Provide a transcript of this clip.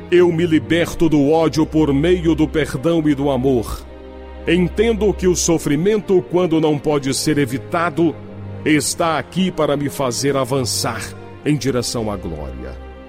eu me liberto do ódio por meio do perdão e do amor. Entendo que o sofrimento, quando não pode ser evitado, está aqui para me fazer avançar em direção à glória.